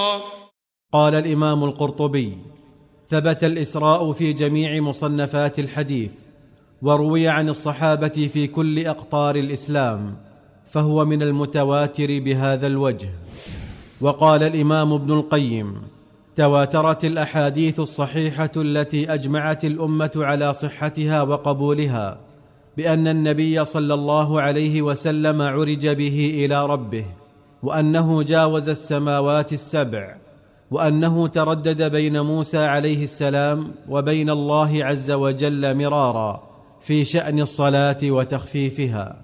قال الإمام القرطبي: ثبت الإسراء في جميع مصنفات الحديث، وروي عن الصحابة في كل أقطار الإسلام، فهو من المتواتر بهذا الوجه. وقال الإمام ابن القيم: تواترت الأحاديث الصحيحة التي أجمعت الأمة على صحتها وقبولها بأن النبي صلى الله عليه وسلم عرج به إلى ربه، وأنه جاوز السماوات السبع، وأنه تردد بين موسى عليه السلام وبين الله عز وجل مرارا في شأن الصلاة وتخفيفها.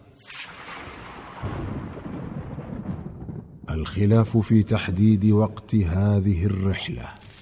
الخلاف في تحديد وقت هذه الرحلة.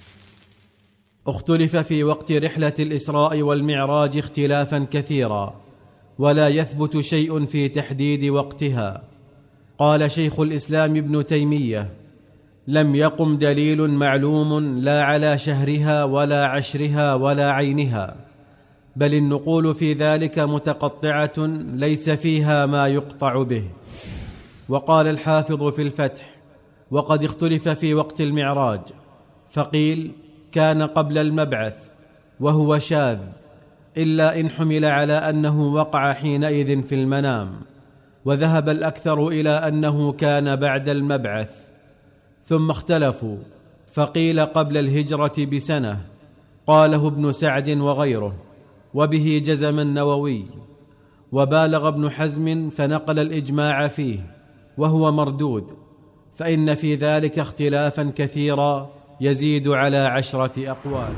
اختلف في وقت رحلة الإسراء والمعراج اختلافا كثيرا، ولا يثبت شيء في تحديد وقتها. قال شيخ الإسلام ابن تيمية: لم يقم دليل معلوم لا على شهرها ولا عشرها ولا عينها، بل النقول في ذلك متقطعة ليس فيها ما يقطع به. وقال الحافظ في الفتح: وقد اختلف في وقت المعراج، فقيل كان قبل المبعث، وهو شاذ، إلا إن حمل على أنه وقع حينئذ في المنام، وذهب الأكثر إلى أنه كان بعد المبعث. ثم اختلفوا، فقيل قبل الهجرة بسنة، قاله ابن سعد وغيره، وبه جزم النووي. وبالغ ابن حزم فنقل الإجماع فيه، وهو مردود، فإن في ذلك اختلافا كثيرا يزيد على 10 أقوال.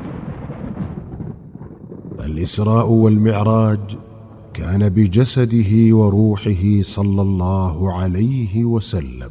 الإسراء والمعراج كان بجسده وروحه صلى الله عليه وسلم.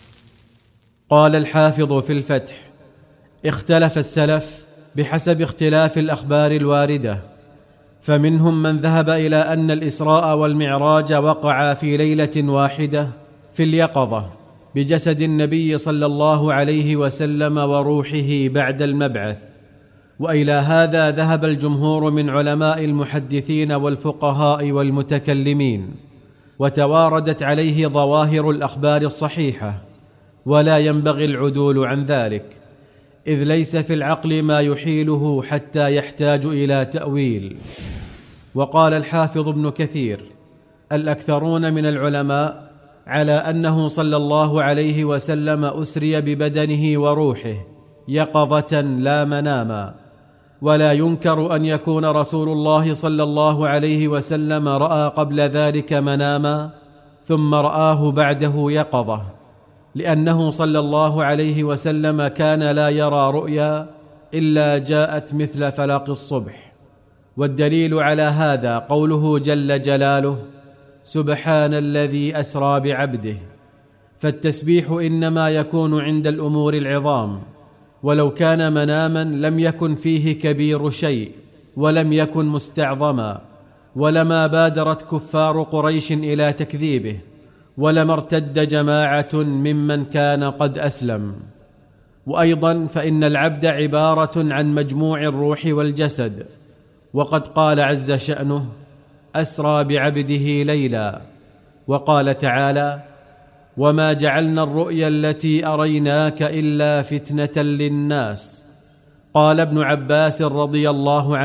قال الحافظ في الفتح: اختلف السلف بحسب اختلاف الأخبار الواردة، فمنهم من ذهب إلى أن الإسراء والمعراج وقعا في ليلة واحدة في اليقظة بجسد النبي صلى الله عليه وسلم وروحه بعد المبعث. وإلى هذا ذهب الجمهور من علماء المحدثين والفقهاء والمتكلمين، وتواردت عليه ظواهر الأخبار الصحيحة، ولا ينبغي العدول عن ذلك، إذ ليس في العقل ما يحيله حتى يحتاج إلى تأويل. وقال الحافظ ابن كثير: الأكثرون من العلماء على أنه صلى الله عليه وسلم أسري ببدنه وروحه يقظة لا مناما، ولا ينكر أن يكون رسول الله صلى الله عليه وسلم رأى قبل ذلك مناما ثم رآه بعده يقظة، لأنه صلى الله عليه وسلم كان لا يرى رؤيا إلا جاءت مثل فلق الصبح. والدليل على هذا قوله جل جلاله: سبحان الذي أسرى بعبده. فالتسبيح إنما يكون عند الأمور العظام، ولو كان مناما لم يكن فيه كبير شيء ولم يكن مستعظما، ولما بادرت كفار قريش إلى تكذيبه، ولما ارتد جماعة ممن كان قد أسلم. وأيضا فإن العبد عبارة عن مجموع الروح والجسد، وقد قال عز شأنه: أسرى بعبده ليلا. وقال تعالى: وما جعلنا الرؤيا التي أريناك إلا فتنة للناس. قال ابن عباس رضي الله عنه: